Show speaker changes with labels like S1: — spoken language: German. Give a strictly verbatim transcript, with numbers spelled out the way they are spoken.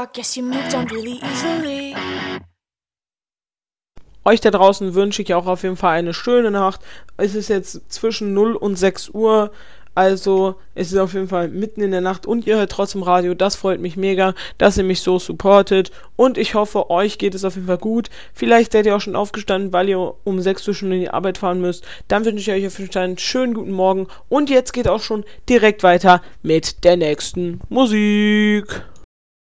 S1: guess you moved on really easily.
S2: Euch da draußen wünsche ich auch auf jeden Fall eine schöne Nacht. Es ist jetzt zwischen null und sechs Uhr. Also es ist auf jeden Fall mitten in der Nacht und ihr hört trotzdem Radio. Das freut mich mega, dass ihr mich so supportet. Und ich hoffe, euch geht es auf jeden Fall gut. Vielleicht seid ihr auch schon aufgestanden, weil ihr um sechs Uhr schon in die Arbeit fahren müsst. Dann wünsche ich euch auf jeden Fall einen schönen guten Morgen. Und jetzt geht auch schon direkt weiter mit der nächsten Musik.